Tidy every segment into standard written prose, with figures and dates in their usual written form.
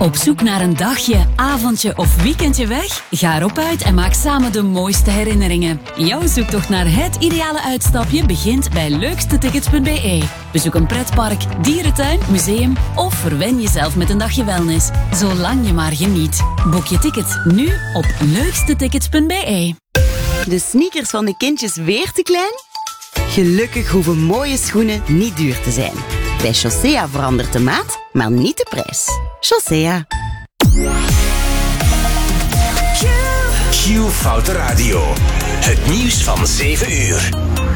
Op zoek naar een dagje, avondje of weekendje weg? Ga erop uit en maak samen de mooiste herinneringen. Jouw zoektocht naar het ideale uitstapje begint bij leukstetickets.be. Bezoek een pretpark, dierentuin, museum of verwen jezelf met een dagje wellness. Zolang je maar geniet. Boek je ticket nu op leukstetickets.be. De sneakers van de kindjes weer te klein? Gelukkig hoeven mooie schoenen niet duur te zijn. Bij Chaussea verandert de maat, maar niet de prijs. Chaussea. Q Foute Radio. Het nieuws van 7 uur.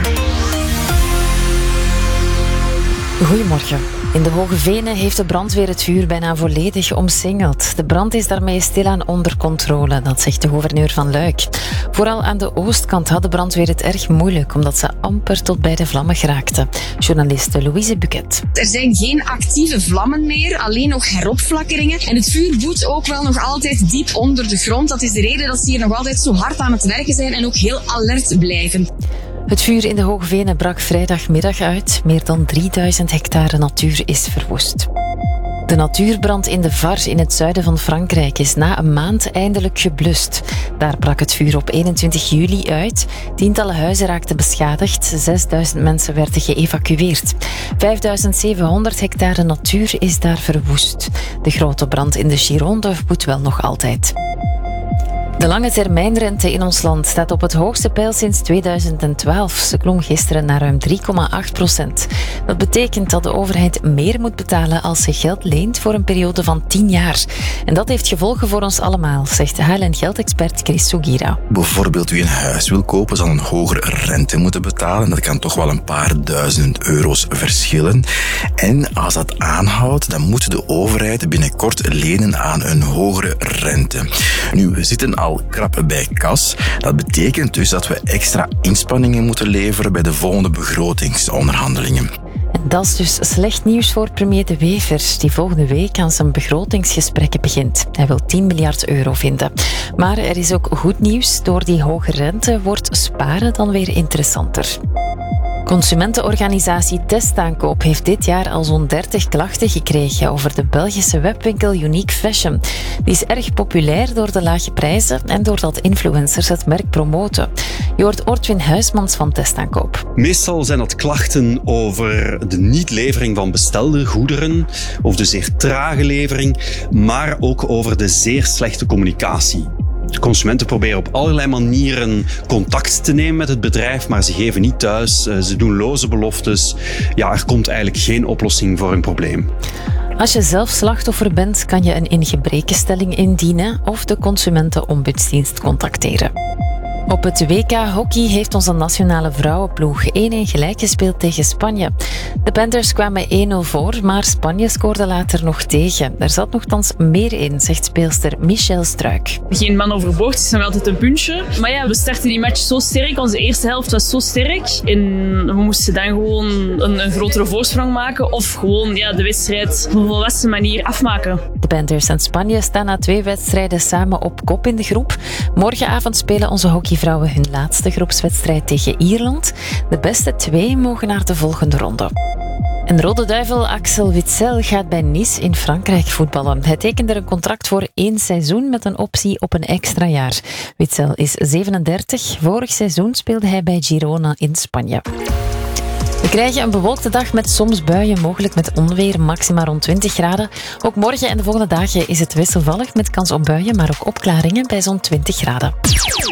Goedemorgen. In de Hoge Venen heeft de brandweer het vuur bijna volledig omsingeld. De brand is daarmee stilaan onder controle, dat zegt de gouverneur van Luik. Vooral aan de oostkant had de brandweer het erg moeilijk, omdat ze amper tot bij de vlammen geraakte. Journaliste Louise Buquet. Er zijn geen actieve vlammen meer, alleen nog heropflakkeringen. En het vuur woedt ook wel nog altijd diep onder de grond. Dat is de reden dat ze hier nog altijd zo hard aan het werken zijn en ook heel alert blijven. Het vuur in de Hoge Venen brak vrijdagmiddag uit. Meer dan 3000 hectare natuur is verwoest. De natuurbrand in de Var in het zuiden van Frankrijk is na een maand eindelijk geblust. Daar brak het vuur op 21 juli uit. Tientallen huizen raakten beschadigd. 6000 mensen werden geëvacueerd. 5700 hectare natuur is daar verwoest. De grote brand in de Gironde woedt wel nog altijd. De lange termijnrente in ons land staat op het hoogste peil sinds 2012. Ze klom gisteren naar ruim 3,8%. Dat betekent dat de overheid meer moet betalen als ze geld leent voor een periode van 10 jaar. En dat heeft gevolgen voor ons allemaal, zegt HLN-geldexpert Chris Sugira. Bijvoorbeeld wie een huis wil kopen, zal een hogere rente moeten betalen. Dat kan toch wel een paar duizend euro's verschillen. En als dat aanhoudt, dan moet de overheid binnenkort lenen aan een hogere rente. Nu, we zitten al krap bij kas. Dat betekent dus dat we extra inspanningen moeten leveren bij de volgende begrotingsonderhandelingen. En dat is dus slecht nieuws voor premier De Wever, die volgende week aan zijn begrotingsgesprekken begint. Hij wil 10 miljard euro vinden. Maar er is ook goed nieuws. Door die hoge rente wordt sparen dan weer interessanter. Consumentenorganisatie Testaankoop heeft dit jaar al zo'n 30 klachten gekregen over de Belgische webwinkel Unique Fashion. Die is erg populair door de lage prijzen en doordat influencers het merk promoten. Je hoort Ortwin Huismans van Testaankoop. Meestal zijn dat klachten over de niet-levering van bestelde goederen, of de zeer trage levering, maar ook over de zeer slechte communicatie. De consumenten proberen op allerlei manieren contact te nemen met het bedrijf, maar ze geven niet thuis, ze doen loze beloftes. Ja, er komt eigenlijk geen oplossing voor hun probleem. Als je zelf slachtoffer bent, kan je een ingebrekenstelling indienen of de Consumentenombudsdienst contacteren. Op het WK Hockey heeft onze nationale vrouwenploeg 1-1 gelijk gespeeld tegen Spanje. De Panthers kwamen 1-0 voor, maar Spanje scoorde later nog tegen. Er zat nogthans meer in, zegt speelster Michelle Struik. Geen man overboord, het is nog altijd een puntje. Maar ja, we starten die match zo sterk. Onze eerste helft was zo sterk. En we moesten dan gewoon een grotere voorsprong maken. Of gewoon de wedstrijd op een volwassen manier afmaken. De Panthers en Spanje staan na 2 wedstrijden samen op kop in de groep. Morgenavond spelen onze hockeyvrouwen hun laatste groepswedstrijd tegen Ierland. De beste 2 mogen naar de volgende ronde. En Rode Duivel Axel Witsel gaat bij Nice in Frankrijk voetballen. Hij tekende een contract voor 1 seizoen met een optie op een extra jaar. Witsel is 37. Vorig seizoen speelde hij bij Girona in Spanje. We krijgen een bewolkte dag met soms buien, mogelijk met onweer, maxima rond 20 graden. Ook morgen en de volgende dagen is het wisselvallig met kans op buien, maar ook opklaringen bij zo'n 20 graden.